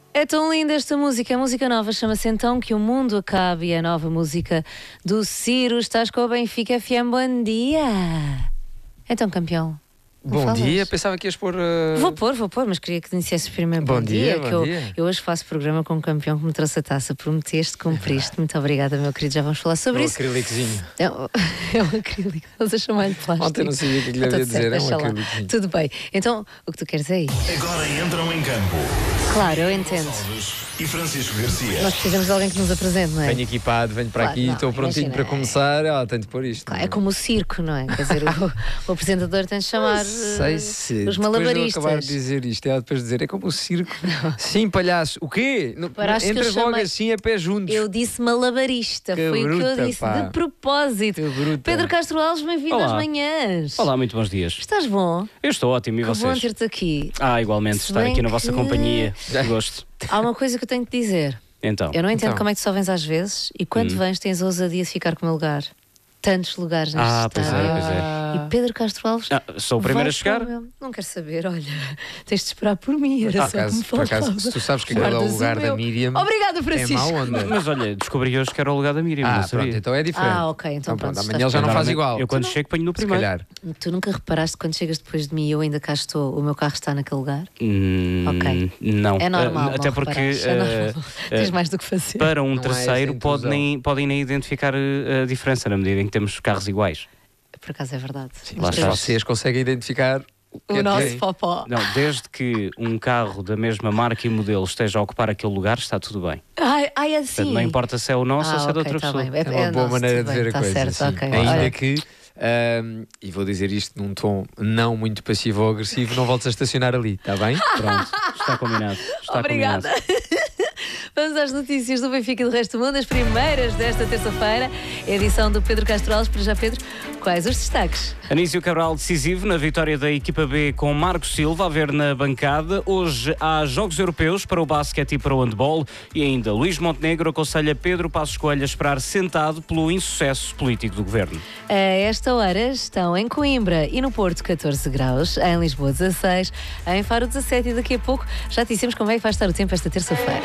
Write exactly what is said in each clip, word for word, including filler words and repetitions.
É tão linda esta música, a música nova chama-se Então Que o Mundo Acabe e é a nova música do Ciro. Estás com a Benfica F M, bom dia. Então, campeão. Bom falas? dia, pensava que ias pôr... Uh... Vou pôr, vou pôr, mas queria que iniciasses primeiro bom, Bom dia, dia, bom que eu, dia. eu hoje faço programa com um campeão que me trouxe a taça, prometeste, cumpriste, muito obrigada, meu querido, já vamos falar sobre um isso. acrílicozinho. É um, é um acrílico, estás a chamar-lhe plástico. Ontem não sabia o que lhe Está havia tudo dizer, certo, é um deixa lá. acrílicozinho. Tudo bem, então o que tu queres é isso. Agora entram em campo Claro, eu entendo. e Francisco Garcia. Nós precisamos de alguém que nos apresente, não é? Venho equipado, venho para Claro, aqui, não, estou prontinho imagina, para começar. Ah, tenho de pôr isto. Claro, é como o circo, não é? Quer dizer, o, o apresentador tem de chamar Sei uh, se os depois de eu malabaristas. acabar de dizer isto, é depois de dizer, é como o circo. Sim, palhaço. O quê? No, Paraste que eu entras logo chamei- assim a pé juntos. Eu disse malabarista, Que foi o que bruta, eu disse, pá. de propósito. Que bruta. Pedro Castro Alves, bem-vindo Olá. às manhãs. Olá, muito bons dias. Estás bom? Eu estou ótimo, e Que bom vocês? ter-te aqui. Ah, igualmente, Se estar bem aqui na vossa que- companhia. Gosto. Há uma coisa que eu tenho de dizer. Então, Eu não entendo Então. como é que só vens às vezes e quando Hum. vens tens a ousadia de ficar com o meu lugar. Tantos lugares neste Ah, pois é, estádio. pois é. E Pedro Castro Alves. Ah, sou o primeiro vai a chegar? para o meu- Não quero saber, olha. Tens de esperar por mim. Era Por só que acaso, me por acaso, faltava. se tu sabes que aquele é o Guardas lugar da meu. Miriam, Obrigada, é Francisco. mau onda. Mas olha, descobri hoje que era o lugar da Miriam, Ah, não sabia. pronto, então é diferente. Ah, ok, então pronto, pronto, amanhã estás ele já não faz Normalmente, igual. Eu quando chego ponho no Se primeiro. calhar. Tu nunca reparaste quando chegas depois de mim e eu ainda cá estou, o meu carro está naquele lugar? Hum, Ok. Não. É normal. Ah, até não porque reparares, é normal. ah, Tens ah, mais do que fazer. para um Não é essa terceiro a intrusão. podem, podem nem identificar ah, a diferença na medida em que temos carros iguais. Por acaso é verdade. lá Mas está. temos Vocês conseguem identificar o que o é nosso que é. popó. Não, desde que um carro da mesma marca e modelo esteja a ocupar aquele lugar, está tudo bem. Ai, ai, é assim. Portanto, não importa se é o nosso ah, ou se é de ok, outra tá pessoa. bem. É uma boa nosso, maneira tudo de bem, ver a tá coisa. certo, sim. ok. Ainda Olha, que, ahm, e vou dizer isto num tom não muito passivo ou agressivo, não voltes a estacionar ali, está bem? Pronto, está combinado. Está Obrigada. combinado. Vamos às notícias do Benfica e do resto do mundo, as primeiras desta terça-feira, edição do Pedro Castro Alves. Para já, Pedro, quais os destaques? Anísio Cabral decisivo na vitória da equipa B com Marco Silva a ver na bancada. Hoje há jogos europeus para o basquete e para o handball e ainda Luís Montenegro aconselha Pedro Passos Coelho a esperar sentado pelo insucesso político do governo. A esta hora estão em Coimbra e no Porto catorze graus, em Lisboa dezasseis, em Faro dezassete e daqui a pouco já te dissemos como é que vai estar o tempo esta terça-feira.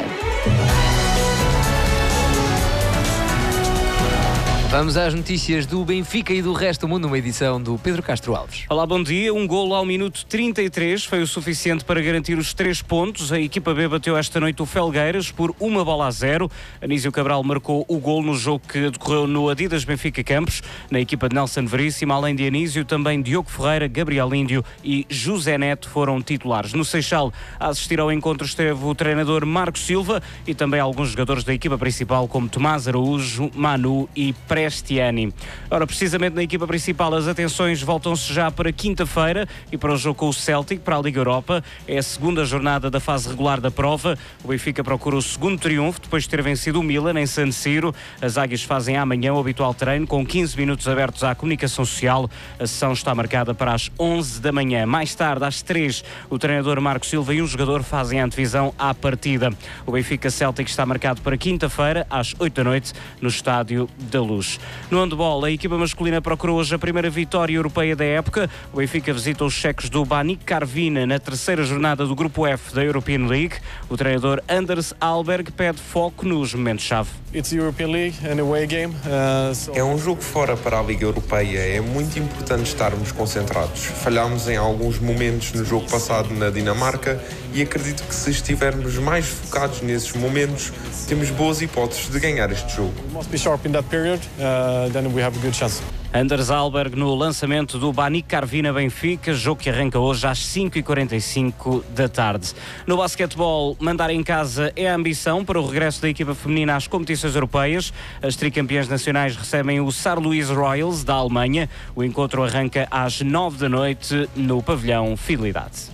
Vamos às notícias do Benfica e do resto do mundo, uma edição do Pedro Castro Alves. Olá, bom dia. Um golo ao minuto trinta e três foi o suficiente para garantir os três pontos. A equipa B bateu esta noite o Felgueiras por uma bola a zero. Anísio Cabral marcou o golo no jogo que decorreu no Adidas Benfica Campos, na equipa de Nelson Veríssimo. Além de Anísio, também Diogo Ferreira, Gabriel Índio e José Neto foram titulares. No Seixal, a assistir ao encontro esteve o treinador Marco Silva e também alguns jogadores da equipa principal, como Tomás Araújo, Manu e Prestiani. Ora, precisamente na equipa principal, as atenções voltam-se já para quinta-feira e para o jogo com o Celtic, para a Liga Europa. É a segunda jornada da fase regular da prova. O Benfica procura o segundo triunfo, depois de ter vencido o Milan em San Siro. As águias fazem amanhã o habitual treino, com quinze minutos abertos à comunicação social. A sessão está marcada para as onze da manhã. Mais tarde, às três, o treinador Marco Silva e um jogador fazem a antevisão à partida. O Benfica Celtic está marcado para quinta-feira, às oito da noite, no Estádio da Luz. No handball, a equipa masculina procurou hoje a primeira vitória europeia da época. O Benfica visita os cheques do Baník Karvina na terceira jornada do Grupo F da European League. O treinador Anders Alberg pede foco nos momentos-chave. It's the European League, an away game. Uh, so... É um jogo fora para a Liga Europeia. É muito importante estarmos concentrados. Falhámos em alguns momentos no jogo passado na Dinamarca e acredito que se estivermos mais focados nesses momentos, temos boas hipóteses de ganhar este jogo. We must be sharp in that period, uh, then we have a good chance. Anders Alberg no lançamento do Baník Karvina Benfica, jogo que arranca hoje às cinco e quarenta e cinco da tarde. No basquetebol, mandar em casa é a ambição para o regresso da equipa feminina às competições europeias. As tricampeãs nacionais recebem o Saar Louis Royals da Alemanha. O encontro arranca às nove da noite no pavilhão Fidelidade.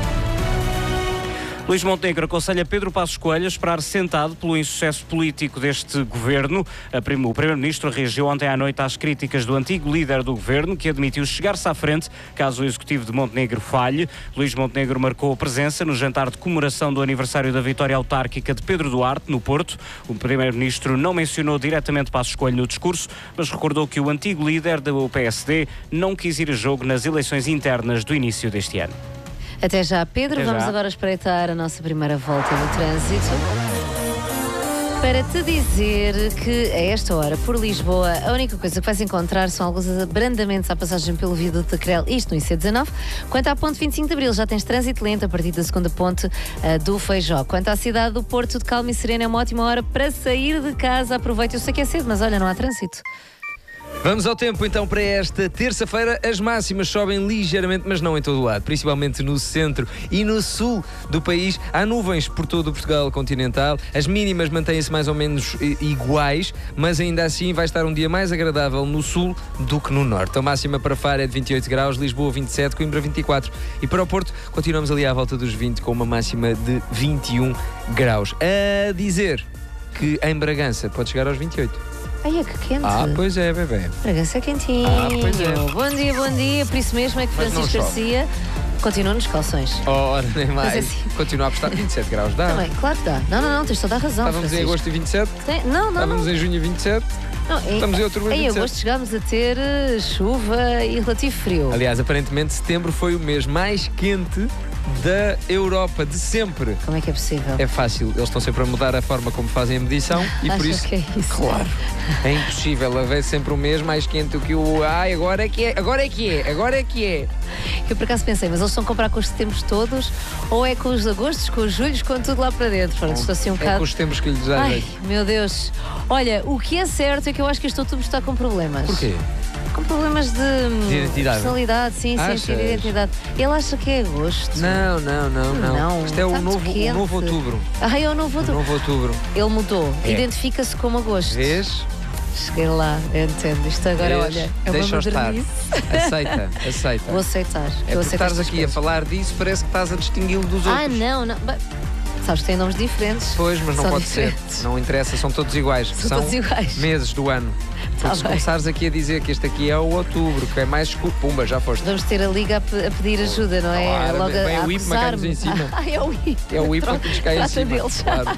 Luís Montenegro aconselha Pedro Passos Coelho a esperar sentado pelo insucesso político deste governo. O primeiro-ministro reagiu ontem à noite às críticas do antigo líder do governo, que admitiu chegar-se à frente caso o executivo de Montenegro falhe. Luís Montenegro marcou presença no jantar de comemoração do aniversário da vitória autárquica de Pedro Duarte, no Porto. O primeiro-ministro não mencionou diretamente Passos Coelho no discurso, mas recordou que o antigo líder do P S D não quis ir a jogo nas eleições internas do início deste ano. Até já, Pedro. Até Vamos já. agora espreitar a nossa primeira volta no trânsito. Para te dizer que a esta hora, por Lisboa, a única coisa que vais encontrar são alguns abrandamentos à passagem pelo viaduto da Crel, isto no I C dezenove. Quanto à ponte vinte e cinco de Abril, já tens trânsito lento a partir da segunda ponte uh, do Feijó. Quanto à cidade do Porto, de calma e serena, é uma ótima hora para sair de casa. Aproveita, eu sei que é cedo, mas olha, não há trânsito. Vamos ao tempo então para esta terça-feira. As máximas sobem ligeiramente, mas não em todo o lado, principalmente no centro e no sul do país. Há nuvens por todo o Portugal continental. As mínimas mantêm-se mais ou menos iguais, mas ainda assim vai estar um dia mais agradável no sul do que no norte. A máxima para Faro é de vinte e oito graus, Lisboa vinte e sete, Coimbra vinte e quatro. E para o Porto continuamos ali à volta dos vinte, com uma máxima de vinte e um graus. A dizer que em Bragança pode chegar aos vinte e oito. Ai, é que quente. Ah, pois é, bebê. Bragança é quentinho. Ah, pois é. Bom dia, bom dia. Por isso mesmo é que Mas não Francisco chove. Garcia continua nos calções. Ora, nem mais. é assim. Continua a apostar vinte e sete graus. Dá. Também, claro que dá. Não, não, não, tens toda a razão. Estávamos em Francisco. agosto e vinte e sete. Tem- Não, não, Estávamos não. em junho e vinte e sete. Não, em, Estamos em outubro e em vinte e sete. agosto chegámos a ter eh, chuva e relativo frio. Aliás, aparentemente setembro foi o mês mais quente da Europa de sempre. Como é que é possível? É fácil, eles estão sempre a mudar a forma como fazem a medição e por Achas isso, que é isso? claro, é impossível haver sempre um mês mais quente do que o ai, agora é que é, agora é que é, agora é que é. Eu por acaso pensei, mas eles estão a comprar com os setembros todos ou é com os agostos, com os julhos, com tudo lá para dentro? Pronto, estou assim um É com bocado. os tempos que lhes dá Ai, jeito. meu Deus. Olha, o que é certo é que eu acho que este outubro está com problemas. Porquê? Com problemas de, hum, De identidade? personalidade, sim, sim, Achas? sim, de identidade. Ele acha que é agosto. Não, não, não, não. Não, Isto é o está muito novo, o quente. novo outubro. Ai, é o novo O outubro. novo outubro. Ele mudou. É. Identifica-se como agosto. Vês? Cheguei lá, eu entendo. Isto agora, Vês? olha, é uma Deixa-o estar. modernice. Aceita, aceita. Vou aceitar. É Vou porque aceitar estás estas aqui a coisas. falar disso, parece que estás a distingui-lo dos Ah, outros. não, não. Ba- Sabes que têm nomes diferentes. Pois, mas não São pode diferentes. ser. Não interessa, são todos iguais. São todos iguais. meses do ano. Porque Tá se bem. começares aqui a dizer que este aqui é o outubro, que é mais escuro, pumba, já foste. Vamos ter a liga a, pe- a pedir ajuda, não é? Claro, Logo vem a, a o I P, marcamos acusar-me. em cima. Ah, é o I P. É o I P a que nos cai em Trata cima. deles. Claro.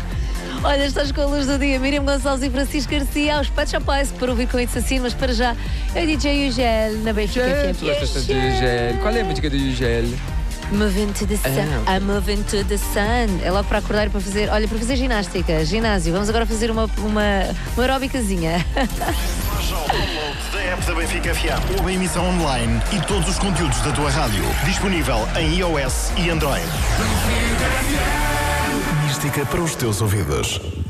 Olha, estás com a luz do dia. Miriam Gonçalves e Francisco Garcia aos Pet Shop Boys para ouvir com isso assim, mas para já é o D J Ugel na Benfica F Tu gostas tanto do M. Ugel. Qual é a música do Ugel? Moving to the sun, Ah. I'm moving to the sun. É logo para acordar e para fazer, olha, para fazer ginástica, ginásio. Vamos agora fazer uma, uma, uma aeróbicazinha. Baixa o download da app da Benfica F M. Ou a emissão online e todos os conteúdos da tua rádio. Disponível em iOS e Android. Mística para os teus ouvidos.